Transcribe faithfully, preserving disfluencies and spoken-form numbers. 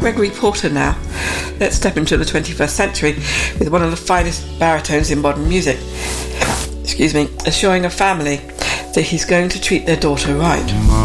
Gregory Porter now. Let's step into the twenty-first century with one of the finest baritones in modern music. Excuse me, assuring a family that he's going to treat their daughter right.